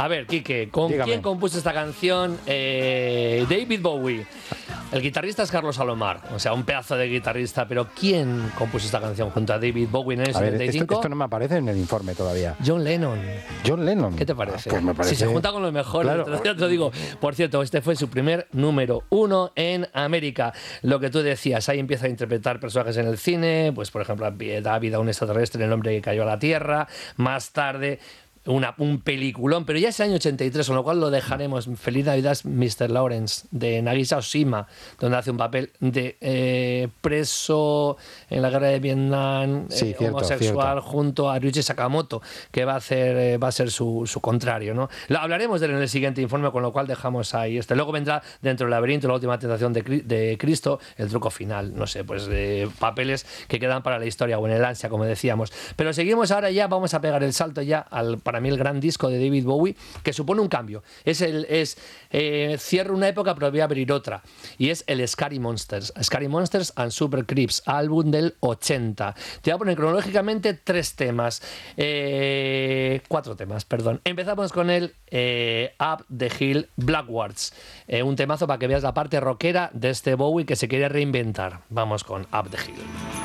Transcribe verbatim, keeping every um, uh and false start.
A ver, Quique, ¿con Dígame. quién compuso esta canción? Eh, David Bowie. El guitarrista es Carlos Alomar, o sea, un pedazo de guitarrista, pero ¿quién compuso esta canción junto a David Bowie en el A ver, setenta y cinco? esto, esto no me aparece en el informe todavía. John Lennon. John Lennon. ¿Qué te parece? Pues me parece... Si se junta con los mejores, Claro. te, te lo digo. Por cierto, este fue su primer número uno en América. Lo que tú decías, ahí empieza a interpretar personajes en el cine, pues por ejemplo, da vida a un extraterrestre en El hombre que cayó a la Tierra. Más tarde... Una, un peliculón, pero ya es el año ochenta y tres, con lo cual lo dejaremos. Feliz Navidad, mister Lawrence, de Nagisa Oshima, donde hace un papel de eh, preso en la guerra de Vietnam, sí, eh, cierto, homosexual, cierto. junto a Ryuichi Sakamoto, que va a, hacer, eh, va a ser su, su contrario, ¿no? Lo hablaremos de él en el siguiente informe, con lo cual dejamos ahí este. Luego vendrá Dentro del laberinto, La última tentación de, de Cristo, El truco final, no sé, pues eh, papeles que quedan para la historia o en el ansia, como decíamos. Pero seguimos ahora ya, vamos a pegar el salto ya al... para mí el gran disco de David Bowie, que supone un cambio. Es el es eh, cierra una época, pero voy a abrir otra. Y es el Scary Monsters. Scary Monsters and Super Creeps, álbum del ochenta. Te voy a poner cronológicamente tres temas. Eh, cuatro temas, perdón. Empezamos con el eh, Up the Hill Blackwards. Eh, un temazo para que veas la parte rockera de este Bowie que se quiere reinventar. Vamos con Up the Hill.